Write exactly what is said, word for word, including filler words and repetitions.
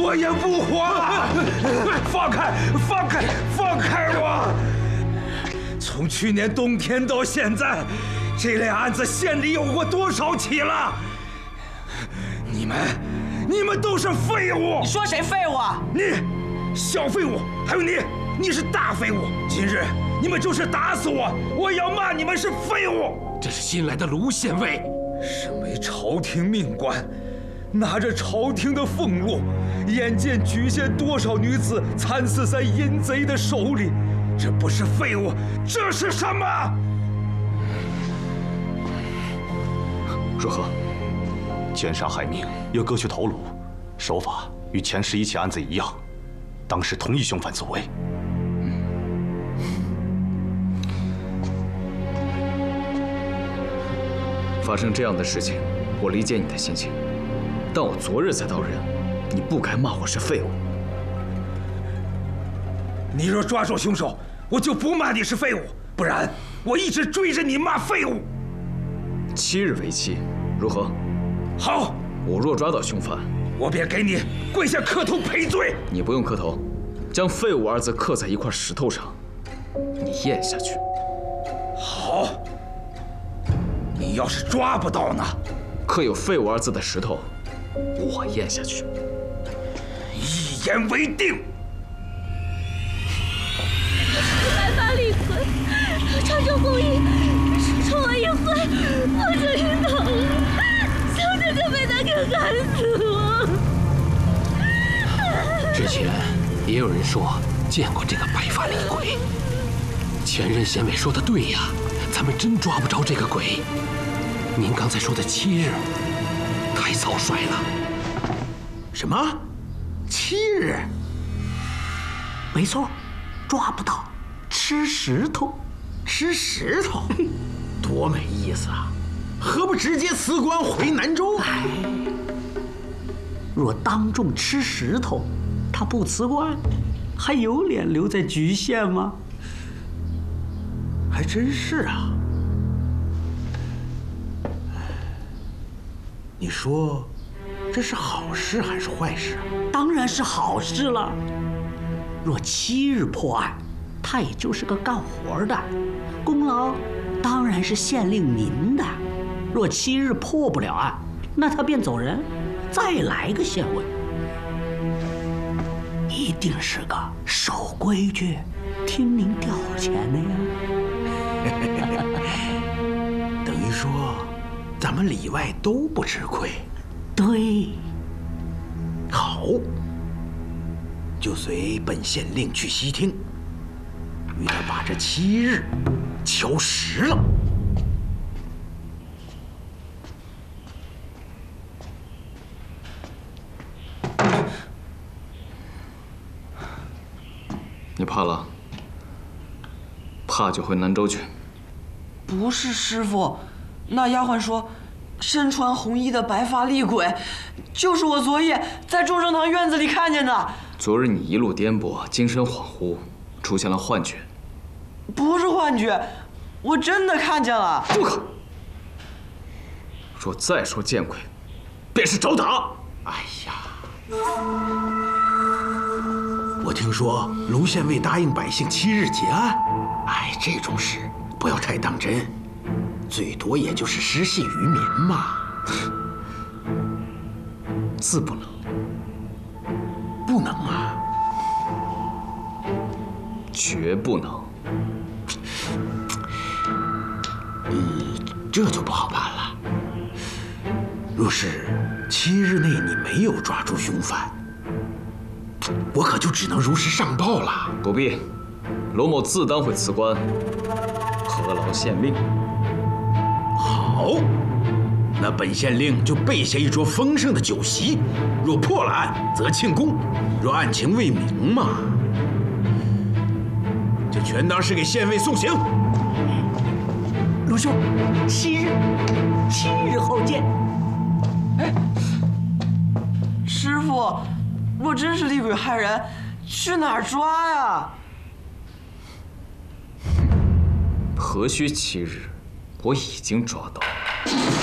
我也不活了！放开，放开，放开我！从去年冬天到现在，这类案子县里有过多少起了？你们，你们都是废物！ 你说谁废物啊？ 你，小废物，还有你，你是大废物！今日你们就是打死我，我也要骂你们是废物！ 这是新来的卢县尉， 身为朝廷命官，拿着朝廷的俸禄，眼见莒县多少女子惨死在淫贼的手里，这不是废物，这是什么？ 若何？奸杀害命，又割去头颅，手法与前十一起案子一样，当是同一凶犯所为。 发生这样的事情，我理解你的心情，但我昨日才到任，你不该骂我是废物。 你若抓住凶手，我就不骂你是废物，不然我一直追着你骂废物。 七日为期，如何？ 好， 我若抓到凶犯， 我便给你跪下磕头赔罪。 你不用磕头，将“废物”二字刻在一块石头上，你咽下去。 好。你要是抓不到呢？ 刻有“废物”二字的石头，我咽下去。 一言为定。 白发李逵，穿着红衣，手冲我一挥，我就晕倒了，小姐就被他给害死了。 之前也有人说见过这个白发李逵，前任县尉说的对呀，咱们真抓不着这个鬼。您刚才说的七日，太草率了。 什么？七日？没错，抓不到，吃石头，吃石头，多没意思啊！何不直接辞官回南州？哎，若当众吃石头，他不辞官，还有脸留在莒县吗？还真是啊。你说，这是好事还是坏事？当然是好事了。若七日破案，他也就是个干活的，功劳当然是县令您的。若七日破不了案，那他便走人，再来个县尉，一定是个守规矩、听您调遣的呀。等于说，咱们里外都不吃亏。对，好，就随本县令去西厅，与他把这七日敲实了。 你怕了？怕就回南州去。 不是师傅，那丫鬟说，身穿红衣的白发厉鬼，就是我昨夜在众生堂院子里看见的。 昨日你一路颠簸，精神恍惚，出现了幻觉。 不是幻觉，我真的看见了。 住口！若再说见鬼，便是找打。 哎呀，我听说卢县尉答应百姓七日结案，哎，这种事不要太当真，最多也就是失信于民嘛。 自不能， 不能啊， 绝不能。 嗯，这就不好办了。若是七日内你没有抓住凶犯，我可就只能如实上报了。 不必，罗某自当会辞官，何劳县令？ 好，那本县令就备下一桌丰盛的酒席，若破了案，则庆功；若案情未明嘛，就全当是给县尉送行。卢兄，七日，七日后见。 哎，师傅，若真是厉鬼害人，去哪儿抓呀？ 何须七日？我已经抓到。